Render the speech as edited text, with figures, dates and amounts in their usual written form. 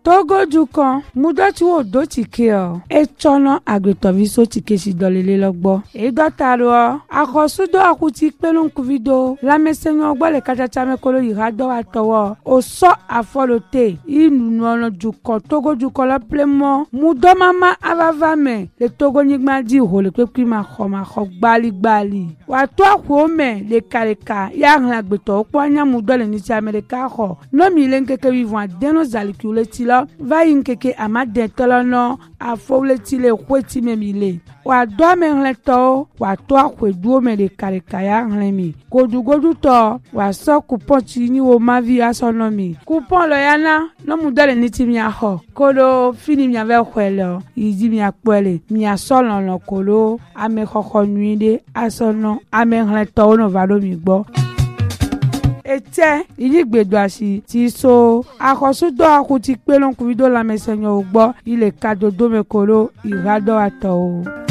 Togo dukan mudoti wo do tike o e chono agretoviso tike si dolele logbo e dotaro akosudo akuti pelon kuvido la mesenyo gbo le kachacha me kolo irado atowo o so afolote inu no dukan Togo dukan lo plemo mudo mama avava me le Togo nigma di ho le pepi ma kho gbali wa to akwo me le kaleka ya hla gbeto opo anya mudo le ni ti America ho no mi le nkeke vivant deno zalikule ti lo va yinkeke amade tolono afowle ti le kweti me mi le wa do me hleto wa to akweduo me le kaleka ya hlemi godu to wa so coupon ti ni wo mavi asonomi coupon lo yana no mudo le ni ti mi ho kolo fini mi ave kwelo idi mi apole mi asolon lo kolo ame khokho nuide asono ame hleto no valo mi gbo ete idigbedo asi ti so akosudo akuti pelon kuvido la mesenyo ugbo ile kadodo mekolo irado ato.